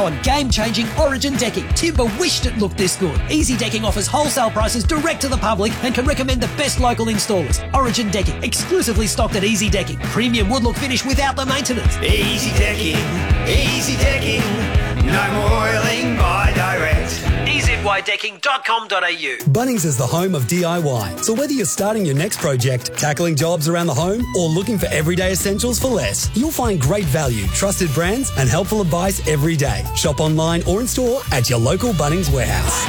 now a game-changing Origin decking. Timber wished it looked this good. Easy Decking offers wholesale prices direct to the public and can recommend the best local installers. Origin Decking, exclusively stocked at Easy Decking. Premium wood-look finish without the maintenance. Easy Decking, no more oiling by direct. EZYDecking.com.au. Bunnings is the home of DIY. So whether you're starting your next project, tackling jobs around the home, or looking for everyday essentials for less, you'll find great value, trusted brands, and helpful advice every day. Shop online or in store at your local Bunnings warehouse.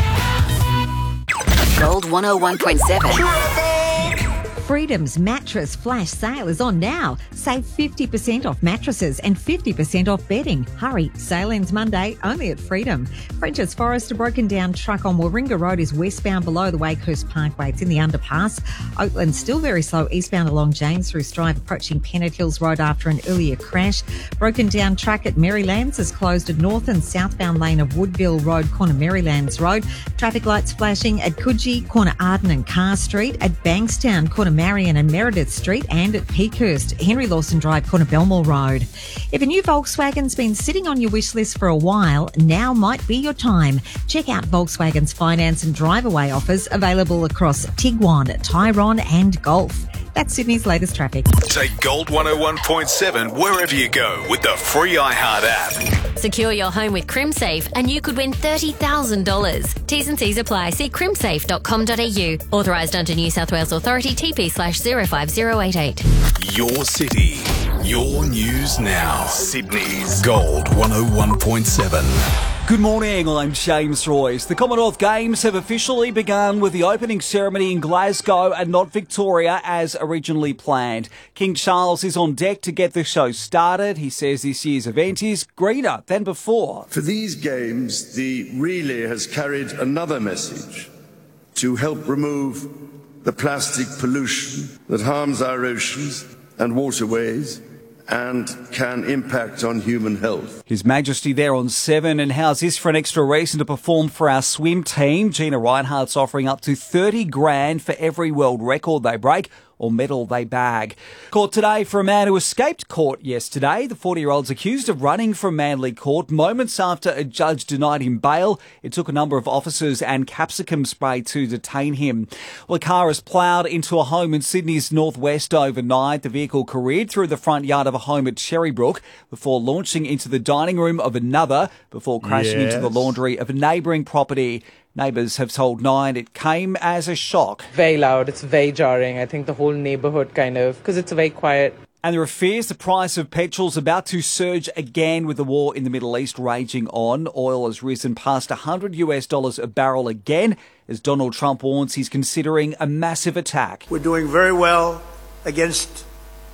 Gold 101.7. Freedom's mattress flash sale is on now. Save 50% off mattresses and 50% off bedding. Hurry, sale ends Monday, only at Freedom. French's Forest, a broken down truck on Warringah Road is westbound below the Wakehurst Parkway. It's in the underpass. Oakland still very slow eastbound along James Through Drive, approaching Pennant Hills Road after an earlier crash. Broken down truck at Marylands is closed at north and southbound lane of Woodville Road, corner Marylands Road. Traffic lights flashing at Coogee, corner Arden and Carr Street, at Bankstown, corner Marion and Meredith Street, and at Peakhurst, Henry Lawson Drive, corner Belmore Road. If a new Volkswagen's been sitting on your wish list for a while, now might be your time. Check out Volkswagen's finance and drive-away offers available across Tiguan, Tyrone and Golf. That's Sydney's latest traffic. Take Gold 101.7 wherever you go with the free iHeart app. Secure your home with CrimSafe and you could win $30,000. T's and C's apply. See crimsafe.com.au. Authorised under New South Wales Authority TP/05088. Your city, your news now. Sydney's Gold 101.7. Good morning, I'm James Royce. The Commonwealth Games have officially begun with the opening ceremony in Glasgow and not Victoria as originally planned. King Charles is on deck to get the show started. He says this year's event is greener than before. For these Games, the relay has carried another message to help remove the plastic pollution that harms our oceans and waterways and can impact on human health. His Majesty there on 7, and how's this for an extra reason to perform for our swim team? Gina Reinhardt's offering up to 30 grand for every world record they break or medal they bag. Court today for a man who escaped court yesterday. The 40-year-old's accused of running from Manly Court moments after a judge denied him bail. It took a number of officers and capsicum spray to detain him. Well, a car has ploughed into a home in Sydney's northwest overnight. The vehicle careered through the front yard of a home at Cherrybrook before launching into the dining room of another before crashing into the laundry of a neighbouring property. Neighbours have told Nine it came as a shock. Very loud, it's very jarring. I think the whole neighbourhood because it's very quiet. And there are fears the price of petrol's about to surge again with the war in the Middle East raging on. Oil has risen past $100 a barrel again as Donald Trump warns he's considering a massive attack. We're doing very well against